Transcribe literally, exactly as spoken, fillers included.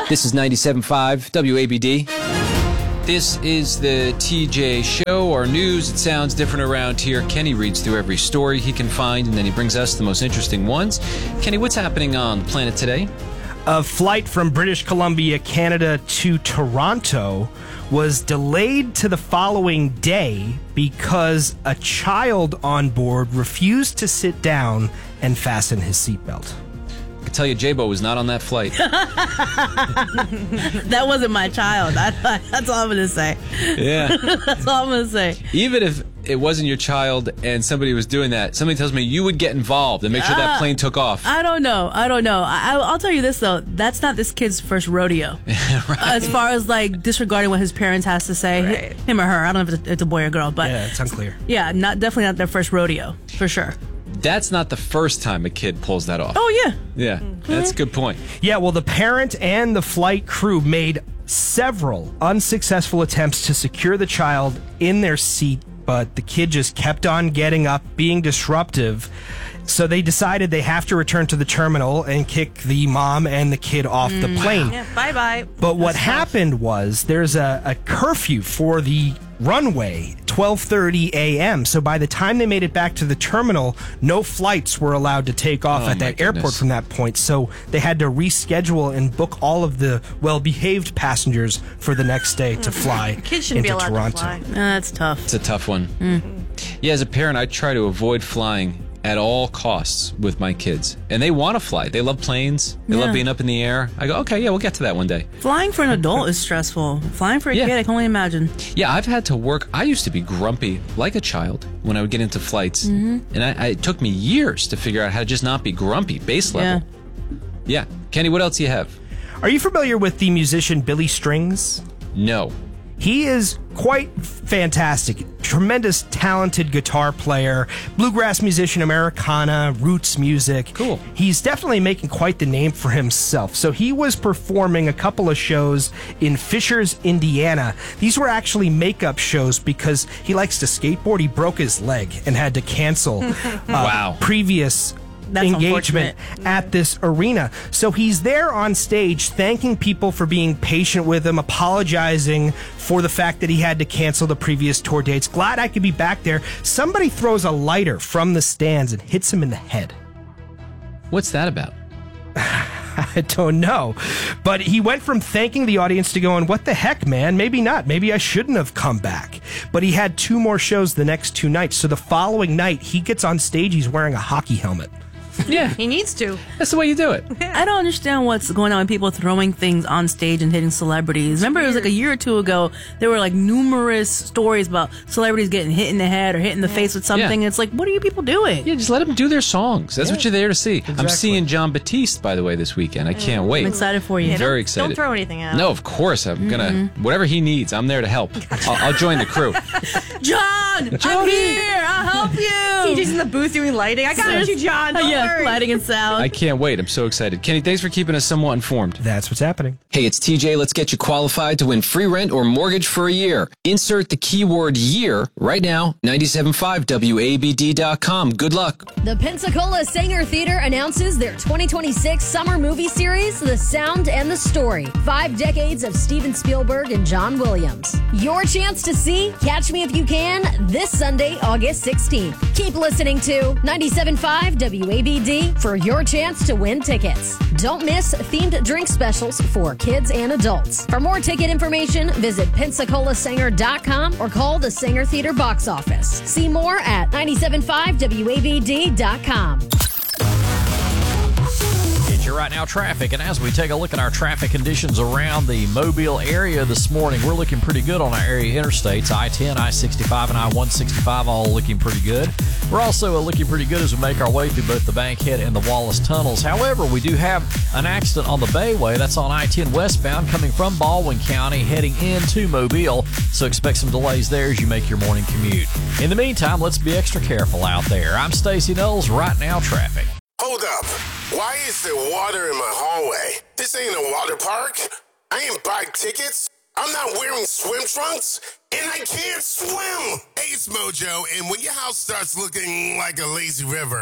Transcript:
This is ninety-seven point five W A B D. This is the T J Show. Our news, it sounds different around here. Kenny reads through every story he can find, and then he brings us the most interesting ones. Kenny, what's happening on the planet today? A flight from British Columbia, Canada to Toronto was delayed to the following day because a child on board refused to sit down and fasten his seatbelt. I can tell you J-Bo was not on that flight. That wasn't my child. I, that's all I'm going to say. Yeah. That's all I'm going to say. Even if it wasn't your child and somebody was doing that, somebody tells me you would get involved and make sure that plane took off. I don't know. I don't know. I, I'll tell you this, though. That's not this kid's first rodeo. Right. As far as, like, disregarding what his parents has to say. Right. Him or her. I don't know if it's a, it's a boy or girl. But yeah, it's unclear. Yeah, not definitely not their first rodeo, for sure. That's not the first time a kid pulls that off. Oh, yeah. Yeah, mm-hmm. That's a good point. Yeah, well, the parent and the flight crew made several unsuccessful attempts to secure the child in their seat, but the kid just kept on getting up, being disruptive. So they decided they have to return to the terminal and kick the mom and the kid off mm. the plane. Yeah, bye-bye. But what That's happened tough. was there's a, a curfew for the runway, twelve thirty a.m. So by the time they made it back to the terminal, no flights were allowed to take off oh, at that goodness. airport from that point. So they had to reschedule and book all of the well-behaved passengers for the next day to fly Kids shouldn't into be allowed Toronto. to fly. Uh, that's tough. It's a tough one. Mm. Yeah, as a parent, I try to avoid flying at all costs with my kids. And they want to fly. They love planes. They Yeah. love being up in the air. I go, okay, yeah, we'll get to that one day. Flying for an adult is stressful. Flying for a Yeah. kid, I can only imagine. Yeah, I've had to work. I used to be grumpy like a child when I would get into flights. Mm-hmm. And I, I, it took me years to figure out how to just not be grumpy, base level. Yeah. yeah. Kenny, what else do you have? Are you familiar with the musician Billy Strings? No. He is quite fantastic. Tremendous, talented guitar player, bluegrass musician, Americana, roots music. Cool. He's definitely making quite the name for himself. So he was performing a couple of shows in Fishers, Indiana. These were actually makeup shows because he likes to skateboard. He broke his leg and had to cancel uh, Wow. previous That's engagement unfortunate. at this arena. So he's there on stage thanking people for being patient with him, apologizing for the fact that he had to cancel the previous tour dates. Glad I could be back there. Somebody throws a lighter from the stands and hits him in the head. What's that about? I don't know. But he went from thanking the audience to going, what the heck, man? Maybe not. Maybe I shouldn't have come back. But he had two more shows the next two nights. So the following night, he gets on stage. He's wearing a hockey helmet. Yeah. He needs to. That's the way you do it. I don't understand what's going on with people throwing things on stage and hitting celebrities. Remember, it was like a year or two ago, there were like numerous stories about celebrities getting hit in the head or hit in the face with something. Yeah. It's like, what are you people doing? Yeah, just let them do their songs. That's Yeah. what you're there to see. I'm Exactly. seeing John Batiste, by the way, this weekend. I can't wait. I'm excited for you. Yeah, Very don't, excited. Don't throw anything out. No, of course. I'm going to, whatever he needs, I'm there to help. I'll, I'll join the crew. John, I'm here. I'll help you. He just in the booth doing lighting. I got you, John. Don't yeah, worry. lighting and sound. I can't wait. I'm so excited. Kenny, thanks for keeping us somewhat informed. That's what's happening. Hey, it's T J. Let's get you qualified to win free rent or mortgage for a year. Insert the keyword year right now, ninety-seven point five W A B D dot com. Good luck. The Pensacola Sanger Theater announces their twenty twenty-six summer movie series, The Sound and the Story. Five decades of Steven Spielberg and John Williams. Your chance to see Catch Me If You Can this Sunday, August sixteenth. Keep listening to ninety-seven point five W A B D for your chance to win tickets. Don't miss themed drink specials for kids and adults. For more ticket information, visit Pensacola Sanger dot com or call the Sanger Theater box office. See more at ninety-seven point five W A B D dot com. It's your right now traffic, and as we take a look at our traffic conditions around the Mobile area this morning, we're looking pretty good on our area interstates. I ten, I sixty-five, and I one sixty-five all looking pretty good. We're also uh, looking pretty good as we make our way through both the Bankhead and the Wallace tunnels. However, we do have an accident on the Bayway. That's on I ten westbound coming from Baldwin County heading into Mobile, so expect some delays there as you make your morning commute. In the meantime, let's be extra careful out there. I'm Stacey Knowles, Right Now Traffic. Hold up. Why is there water in my hallway? This ain't a water park. I ain't buy tickets. I'm not wearing swim trunks, and I can't swim. Hey, it's Mojo, and when your house starts looking like a lazy river,